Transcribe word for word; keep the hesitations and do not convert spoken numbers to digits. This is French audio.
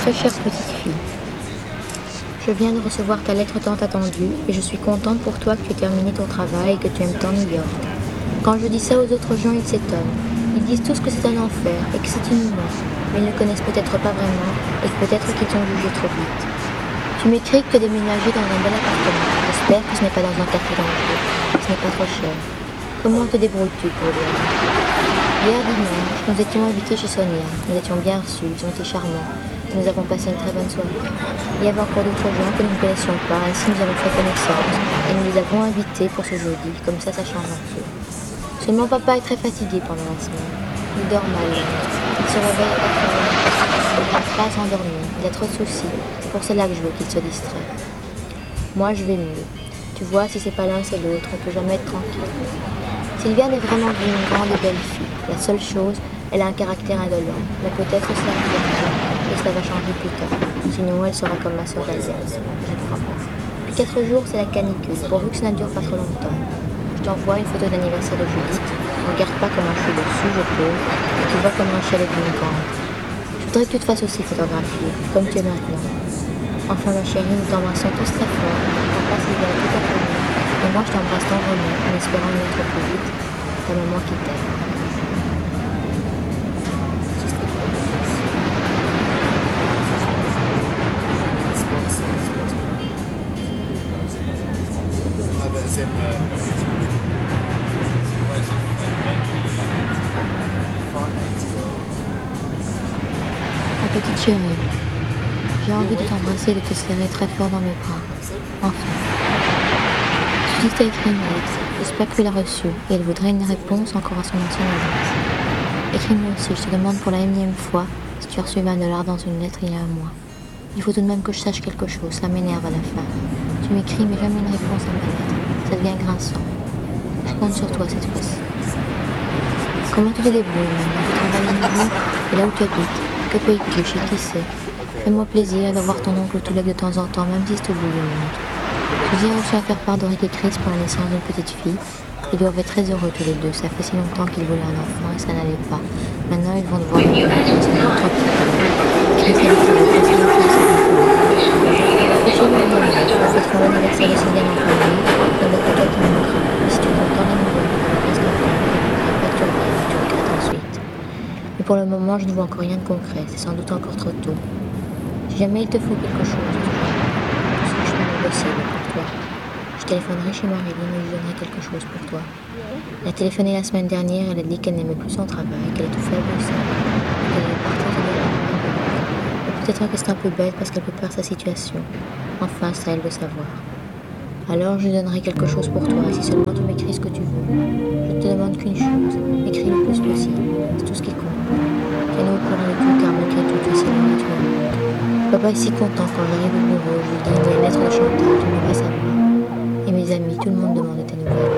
Très chère petite fille, je viens de recevoir ta lettre tant attendue et je suis contente pour toi que tu aies terminé ton travail et que tu aimes tant New York. Quand je dis ça aux autres gens, ils s'étonnent. Ils disent tous que c'est un enfer et que c'est inhumain, mais ils ne connaissent peut-être pas vraiment et peut-être qu'ils t'ont jugé trop vite. Tu m'écris que tu as déménagé dans un bel appartement. J'espère que ce n'est pas dans un quartier dangereux, que ce n'est pas trop cher. Comment te débrouilles-tu pour dire? Hier dimanche, nous étions invités chez Sonia. Nous étions bien reçus, ils ont été charmants. Nous avons passé une très bonne soirée. Il y avait encore d'autres gens que nous ne connaissions pas, ainsi nous avons fait connaissance et nous les avons invités pour ce jeudi, comme ça ça change un peu. Seulement papa est très fatigué pendant la semaine. Il dort mal. Il se réveille à quatre heures. Il n'arrive pas à s'endormir. Il a trop de soucis. C'est pour cela que je veux qu'il se distraie. Moi je vais mieux. Tu vois, si c'est pas l'un c'est l'autre, on peut jamais être tranquille. Sylviane est vraiment une grande et belle fille. La seule chose, elle a un caractère indolent. Mais peut-être cela va changer, et cela va changer plus tard. Sinon, elle sera comme ma sœur Alice. Je crois pas. Depuis quatre jours, c'est la canicule, pourvu que ça ne dure pas trop longtemps. Je t'envoie une photo d'anniversaire de Judith. Regarde pas comment je suis dessus, je peux. Et tu vois comment Michel est une grande. Je voudrais que tu te fasses aussi photographier, comme tu es maintenant. Enfin, ma chérie, nous t'embrassons tous très fort. Papa, Sylviane, tout à fait. Et moi, je t'embrasse tendrement, en espérant y être plus vite. Ta maman qui t'aime. Ma petite chérie, j'ai envie de t'embrasser et de te serrer très fort dans mes bras. Enfin. Judith a écrit une lettre. J'espère que tu l'as reçue et elle voudrait une réponse encore à son ancienne adresse. Écris-moi aussi, je te demande pour la énième fois si tu as reçu vingt dollars dans une lettre il y a un mois. Il faut tout de même que je sache quelque chose, ça m'énerve à la fin. Tu m'écris mais jamais une réponse à ma lettre. Ça devient grinçant. Je compte sur toi cette fois-ci. Comment tu te débrouilles maintenant? Tu travailles à nouveau et là où tu habites? Que payes-tu? Chez qui c'est? Fais-moi plaisir d'avoir ton oncle ou Touleg de temps en temps, même si c'est au bout du monde. Je ai reçu à faire part d'Oric et Chris pour la naissance d'une petite fille. Ils doivent être très heureux tous les deux. Ça fait si longtemps qu'ils voulaient un enfant et ça n'allait pas. Maintenant, ils vont devoir le faire. C'est pour trois petits bébés. Chris a décidé de passer une fille à sa vie. On fêtera l'anniversaire de Sylviane en famille. Dans le cas qui manquera. Et si tu es content des nouvelles, reste en famille. Pas que tu regrettes, tu regrettes ensuite. Mais pour le moment, je ne vois encore rien de concret. C'est sans doute encore trop tôt. Si jamais il te faut quelque chose, tout ce que je fais mon possible pour toi. Je téléphonerai chez Marilyn et lui donnerai quelque chose pour toi. Elle a téléphoné la semaine dernière, elle a dit qu'elle n'aimait plus son travail, qu'elle est tout faible au sein, qu'elle allait partir de là. Peut-être que c'est un peu bête parce qu'elle peut perdre sa situation. Enfin, c'est à elle de savoir. Alors je lui donnerai quelque chose pour toi, si seulement tu m'écris ce que tu veux. Je ne te demande qu'une chose, écris le plus possible, c'est tout ce qui compte. Tiens-nous au courant de tout, car malgré tout, tu es si loin et tu me manques. Papa est si content quand j'arrive au bureau, je lui dis une lettre de Chantal, tu ne veux pas savoir. Et mes amis, tout le monde demande de tes nouvelles.